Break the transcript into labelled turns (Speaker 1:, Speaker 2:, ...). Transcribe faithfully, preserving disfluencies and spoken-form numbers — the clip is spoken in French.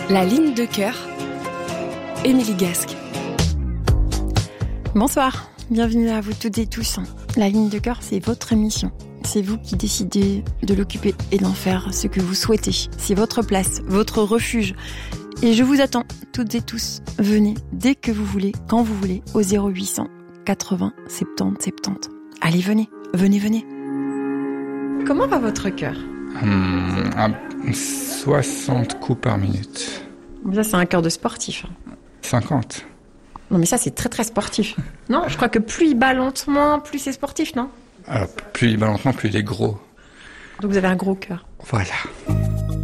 Speaker 1: La ligne de cœur, Émilie Gasque.
Speaker 2: Bonsoir, bienvenue à vous toutes et tous. La ligne de cœur, c'est votre émission. C'est vous qui décidez de l'occuper et d'en faire ce que vous souhaitez. C'est votre place, votre refuge. Et je vous attends toutes et tous. Venez dès que vous voulez, quand vous voulez, au zéro huit cent quatre-vingts soixante-dix soixante-dix. Allez, venez, venez, venez. Comment va votre cœur ?
Speaker 3: Hum, à soixante coups par minute.
Speaker 2: Ça, c'est un cœur de sportif.
Speaker 3: cinquante.
Speaker 2: Non, mais ça, c'est très, très sportif. Non, je crois que plus il bat lentement, plus c'est sportif, non ?
Speaker 3: Alors, plus il bat lentement, plus il est gros.
Speaker 2: Donc vous avez un gros cœur.
Speaker 3: Voilà.